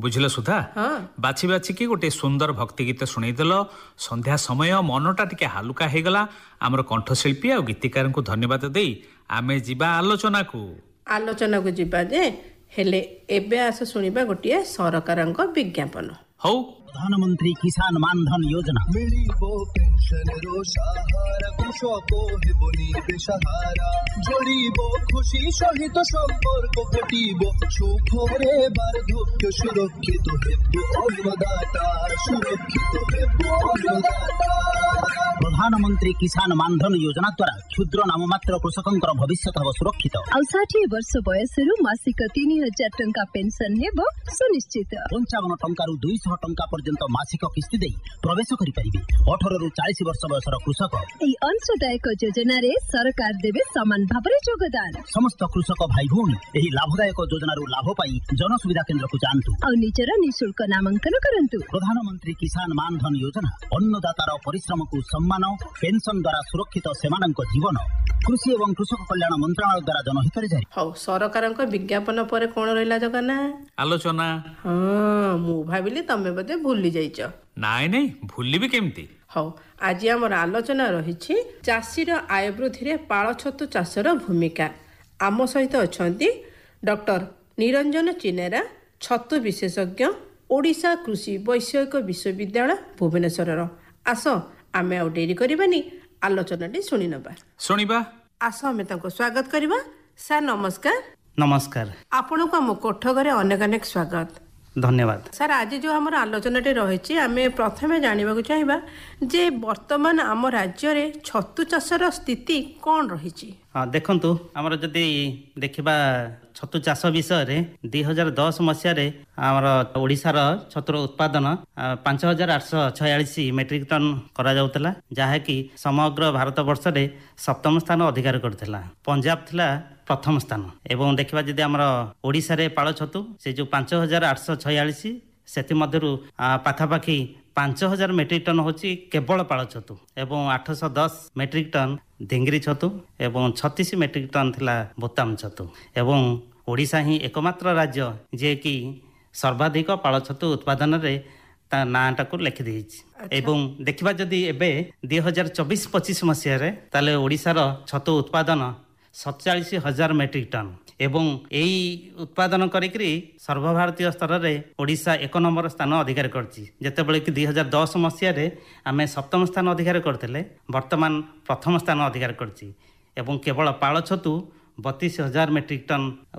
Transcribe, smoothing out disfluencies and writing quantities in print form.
बुझल सुधा बाछि बाछि कि गोटे सुंदर भक्ति गीत शुणईदेल संध्या समय मनटा टिके हालुका हेगला। आमर कंठशिल्पी आ गीतिकार को धन्यवाद दे आमे जिबा आलोचना को जिबा जे हेले एबे आस सुनिबा गोटिए सरकारक विज्ञापन। हौ प्रधानमंत्री किसान मानधन योजना मिलिबो पेंशनरो सहारा कृषको हेबोनी बेसहारा जोड़िबो खुशी सहित संपर्क घटिबो सुखरे बार्धक्य सुरक्षित हेबो अन्नदाता सुरक्षित हेबो अन्नदाता। प्रधानमंत्री किसान मानधन योजना द्वारा क्षुद्र नाममात्र कृषकंकर भविष्य सुरक्षित। 60 वर्ष बयसरू मासिक 3000 टंका पेंशन हेबो सुनिश्चित। 55 टंकारु 200 टंका पर्यंत मासिक किस्ती दे प्रवेश करि परिबे। 18 रु 40 वर्ष बयसर कृषक एई अंशदायक योजना रे सरकार देबे समान भाबरे योगदान। समस्त कृषक भाई भौणी एही लाभदायक योजना रु लाभ पाई जन सुविधा केंद्र को जानतु और निजर निशुल्क नामांकन करंतु। प्रधानमंत्री किसान मानधन योजना अन्नदातार परिश्रम को सम्मान पेंशन द्वारा सुरक्षित सेमानक जीवन कृषि एवं कृषक कल्याण मंत्रालय द्वारा जनहित रे जारी। हौ सरकारक विज्ञापन पर कोन रहिला जगना आलोचना। हां मु भाबिली तमे बदे भूली जाइछ। नाइ नै भूलिबी केमती। हौ आज हमर आलोचना रहिछि चाषीर आय वृद्धि रे पाळ छतु चाषर भूमिका। आम सहित अछंती डॉक्टर निरंजन चिनेरा छतु विशेषज्ञ ओडिशा कृषि वैषयिक विश्वविद्यालय भुवनेश्वर। आस आमे आ डेरी करबानी आलोचनाटी सुनी सुनिबा। आस आमे ताको स्वागत करबा। सर नमस्कार। नमस्कार। आपन को हम कोठ घरे अनेक अनेक स्वागत। धन्यवाद। सर आज जो हमर आलोचनाटी रहिछि आमे प्रथमे जानिबा को चाहिबा जे वर्तमान आम राज्य रे छतु चाषर स्थिति कोन रहिछि। हाँ देखंतु हमर जदि देखिबा छतु चाष विषय रे 2010 मसिया रे हमर ओडिसा रो छतुर उत्पादन 5846 मेट्रिक टन करा जाउतला जहा कि समग्र भारत वर्ष रे सप्तम स्थान अधिकार करथिला। पंजाब थिला प्रथम स्थान। एवं देखिबा जदि हमर ओडिसा रे पाळ छतु से जो 5846 सेति मध्यरु पाखापाखी 5000 मेट्रिक टन होची केवल पाळ छतु एवं 810 मेट्रिक टन ढेंगरी छतु एवं 36 मेट्रिक टन थिला बोताम छतु। एवं ओडिशा ही एकमात्र राज्य जे कि सर्वाधिक पाळ छतु उत्पादन रे ता नाटा को लिखि देछि। एवं देखिबा जदि एबे 2024-25 मसिया रे ताले ओडिसा रो छतु उत्पादन 47,000 मेट्रिक टन एवं एई उत्पादन करिकरी सर्वभारतीय स्तर रे ओडिशा 1 नंबर स्थान अधिकार करछि। जेतेबेले कि 2010 मसिया रे आमे सप्तम स्थान अधिकार करथिले वर्तमान प्रथम स्थान अधिकार करछि। एवं केवल पाळ छतु 32,000 मेट्रिक टन